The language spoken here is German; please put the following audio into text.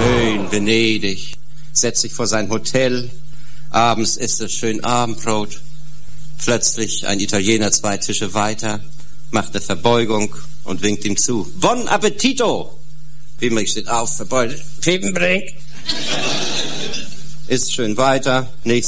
schön Venedig, setzt sich vor sein Hotel, abends isst er schön Abendbrot. Plötzlich ein Italiener 2 Tische weiter, macht eine Verbeugung und winkt ihm zu. Buon appetito! Piepenbrink steht auf, verbeugt. Piepenbrink! Isst schön weiter, nächstes